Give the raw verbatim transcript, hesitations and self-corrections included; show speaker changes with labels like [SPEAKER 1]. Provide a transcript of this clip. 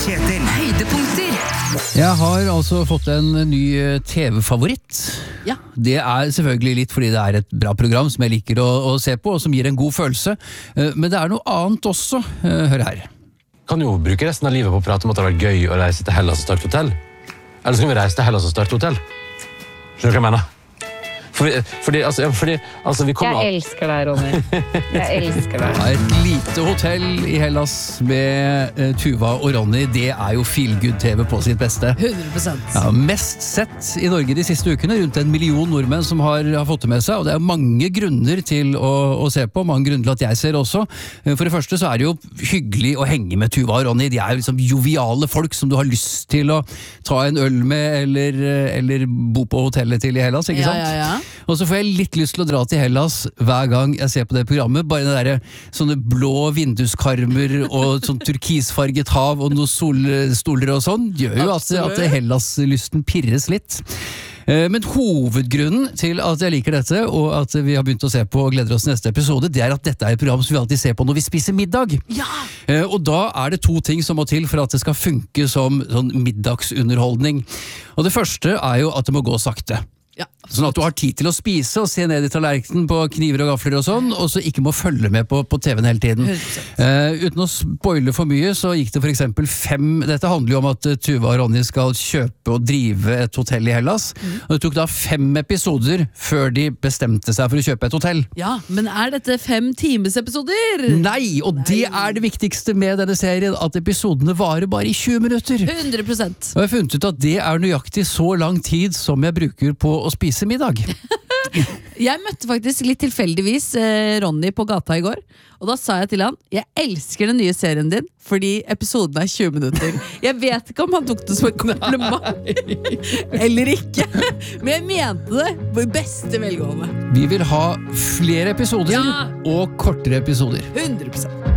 [SPEAKER 1] Kjetil.
[SPEAKER 2] Høydepunkter.
[SPEAKER 3] Jeg har altså fått en ny T V-favoritt.
[SPEAKER 2] Ja.
[SPEAKER 3] Det er selvfølgelig litt fordi det er et bra program som jeg liker å, å se på, og som gir en god følelse. Eh, Men det er noe annet også. Eh, Hør her.
[SPEAKER 4] Kan jo bruke resten av livet på å prate om at det har vært gøy å reise til Hellas og starte hotell. Eller så kan vi reise til Hellas og starte hotell. Skjønner du hva jeg mener? Fordi, fordi, altså, ja, fordi altså, vi kommer
[SPEAKER 5] Jeg elsker deg, Ronny. Jeg elsker deg.
[SPEAKER 3] Det er et lite hotell i Hellas med eh, Tuva og Ronny. Det er jo feel-good-T V på sitt beste.
[SPEAKER 2] hundre prosent.
[SPEAKER 3] Ja, mest sett i Norge de siste ukene, rundt en million nordmenn som har, har fått det med seg, og det er mange grunner til å, å se på, mange grunner til at jeg ser også. For det første så er det jo hyggelig å henge med Tuva og Ronny. De er jo liksom joviale folk som du har lyst til å ta en øl med, eller, eller bo på hotellet til i Hellas, ikke
[SPEAKER 2] Ja,
[SPEAKER 3] sant?
[SPEAKER 2] ja, ja.
[SPEAKER 3] Og så får jeg litt lyst til å dra til Hellas hver gang jeg ser på det programmet, bare det der, sånne blå vinduskarmer og sånn turkisfarget hav og noen solstoler og sånn, gjør jo at, at Hellas-lysten pirres litt. Eh, Men hovedgrunnen til at jeg liker dette, og at vi har begynt å se på og gleder oss til neste episode, det er at dette er et program som vi alltid ser på når vi spiser middag.
[SPEAKER 2] Ja!
[SPEAKER 3] Eh, Og da er det to ting som må til for at det skal funke som sånn middagsunderholdning. Og det første er jo at det må gå sakte.
[SPEAKER 2] Ja.
[SPEAKER 3] Sånn at du har tid til å spise og se ned i tallerkenen på kniver og gafler og sånn, og så ikke må følge med på, på T V-en hele tiden. Eh, uten å spoile for mye, så gikk det for eksempel fem, dette handler jo om at eh, Tuva og Ronny skal kjøpe og drive et hotell i Hellas, og det tok da fem episoder før de bestemte seg for å kjøpe et hotell.
[SPEAKER 2] Ja, men er dette fem times episoder?
[SPEAKER 3] Nei, og det er det viktigste med denne serien, at episodene varer bare i tjue minutter.
[SPEAKER 2] hundre prosent.
[SPEAKER 3] Og jeg har funnet ut at det er nøyaktig så lang tid som jeg bruker på å spise middag.
[SPEAKER 2] Jeg møtte faktisk litt tilfeldigvis eh, Ronny på gata i går, og da sa jeg til han, jeg elsker den nye serien din, fordi episoden er tjue minutter. Jeg vet ikke om han tok det som en kompliment, eller ikke, men jeg mente det på beste velgående.
[SPEAKER 3] Vi vil ha flere episoder
[SPEAKER 2] Ja.
[SPEAKER 3] og kortere episoder.
[SPEAKER 2] hundre prosent.